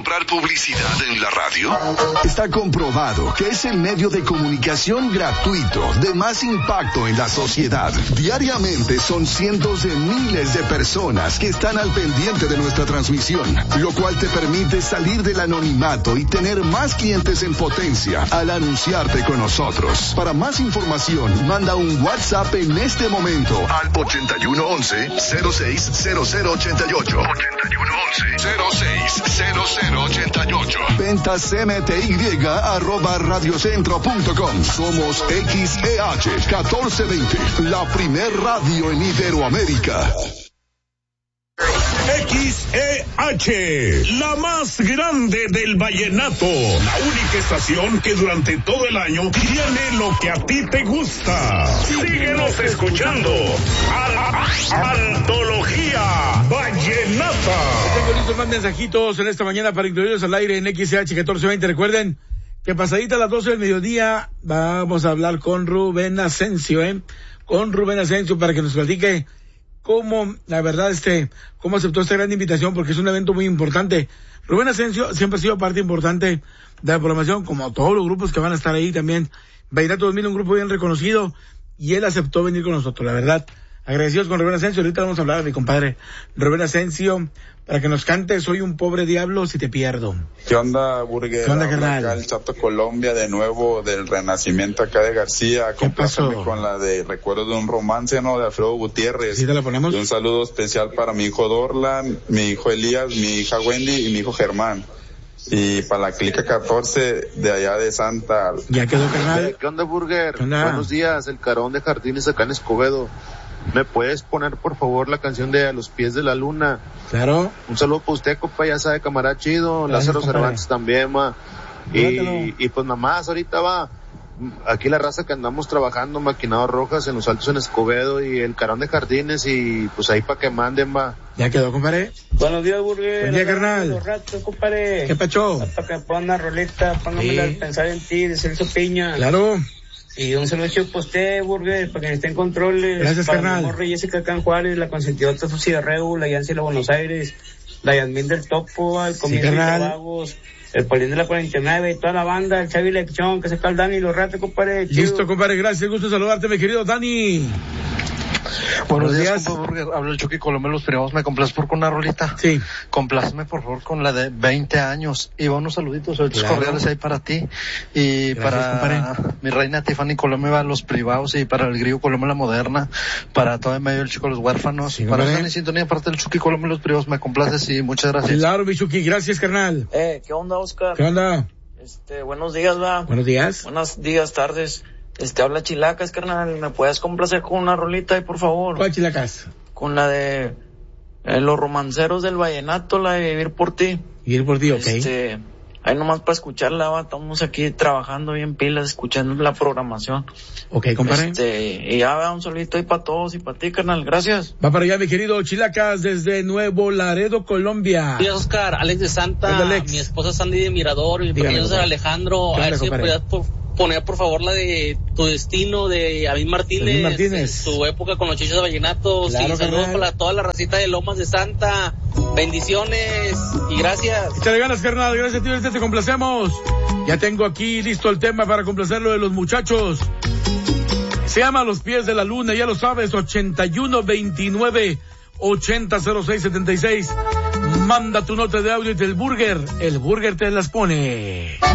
comprar publicidad en la radio? Está comprobado que es el medio de comunicación gratuito de más impacto en la sociedad. Diariamente son cientos de miles de personas que están al pendiente de nuestra transmisión, lo cual te permite salir del anonimato y tener más clientes en potencia al anunciarte con nosotros. Para más información, manda un WhatsApp en este momento Al 8111-060088. 8111-060088. ventas mty@radiocentro.com. Somos XEH 1420, la primer radio en Iberoamérica. XEH, la más grande del vallenato, la única estación que durante todo el año tiene lo que a ti te gusta. Síguenos escuchando. Antología Vallenata. Tengo listos más mensajitos en esta mañana para incluirlos al aire en XEH 1420. Recuerden que pasadita a las 12 del mediodía vamos a hablar con Rubén Asensio, con Rubén Asensio para que nos platique cómo, la verdad, cómo aceptó esta gran invitación, porque es un evento muy importante. Rubén Asensio siempre ha sido parte importante de la programación, como todos los grupos que van a estar ahí también. Vallenato 2000, un grupo bien reconocido, y él aceptó venir con nosotros, la verdad. Agradecidos con Rubén Asensio. Ahorita vamos a hablar a mi compadre Rubén Asensio para que nos cante Soy un pobre diablo si te pierdo. ¿Qué onda, Burger? ¿Qué onda, carnal? Acá el Chato Colombia, de nuevo, del renacimiento acá de García. ¿Qué pasó? Con la de Recuerdo de un romance, ¿no? De Alfredo Gutiérrez. ¿Sí te la ponemos? Y un saludo especial para mi hijo Dorlan, mi hijo Elías, mi hija Wendy y mi hijo Germán. Y para la clica 14 de allá de Santa. ¿Ya quedó, carnal? ¿Qué onda, Burger? ¿Qué onda? Buenos días, el Carón de Jardines acá en Escobedo. ¿Me puedes poner, por favor, la canción de A los pies de la luna? Claro. Un saludo para usted, compa, ya sabe, camarada chido. Gracias, Lázaro compadre. Cervantes también, ma. Y pues nomás, ahorita va. Aquí la raza que andamos trabajando, Maquinado Rojas, en los Altos en Escobedo y el Carón de Jardines, y pues ahí para que manden, va. ¿Ya quedó, compadre? Buenos días, Burger. Buen día, carnal. Los ratos, compadre. ¿Qué pacho? Para que pongan una roleta, póngamela Sí. al pensar en ti, de Celso Piña. Claro. Y un saludo chido para usted, Burger, para que esté en controles. Gracias, para carnal. Mi morra Jessica Can Juárez, la consentidota Susi de Reu, la Yancy de la Buenos Aires, la Yasmín del Topo, el Comienzo de carnal. Vagos, el Polín de la 49, y toda la banda, el Chavi Lección, que se está el Dani y los ratos, compadre. Chido. Listo, compadre, gracias, gusto saludarte, mi querido Dani. Buenos días, compa Burger. Hablo el Chucky Colomé, los privados. ¿Me complaces por con una rolita? Sí. Complázme, por favor, con la de 20 años. Y va unos saluditos, Claro. cordiales ahí para ti. Y Gracias, para compadre. mi reina Tiffany Colomé, va a los privados. Y para el Grillo Colomé, la moderna. Para todo en medio del Chico Los Huérfanos. Sí, para compadre. estar en sintonía, aparte del Chucky Colomé, los privados. Me complaces y muchas gracias. Claro, Michuki, gracias, carnal. ¿Qué onda, Oscar? ¿Qué onda? Buenos días, va. Buenos días. Buenos días, tardes. Habla Chilacas, carnal. ¿Me puedes complacer con una rolita ahí, por favor? ¿Cuál chilacas? Con la de Los Romanceros del Vallenato, la de Vivir por ti. Ir por ti, ok. Ahí nomás para escucharla, va. Estamos aquí trabajando bien pilas, escuchando la programación. Ok, compadre. Y ya va un solito ahí para todos y para ti, carnal. Gracias. Va para allá, mi querido Chilacas, desde Nuevo Laredo, Colombia. Sí, Oscar, Alex de Santa, Hola, Alex. mi esposa Sandy de Mirador, mi Dígame, pequeño compadre. Alejandro. Claro, a ver si me compadre. podías poner por favor la de Tu Destino de Avín Martínez, Avín Martínez. en su época con los Chichos de Vallenatos. Claro, Y saludos carnal. para toda la racita de Lomas de Santa. Bendiciones y gracias. Échale ganas, carnal, gracias a ti, ahorita te complacemos. Ya tengo aquí listo el tema para complacerlo de los muchachos. Se llama Los Pies de la Luna, ya lo sabes, 8129-800676. Manda tu nota de audio y el Burger te las pone.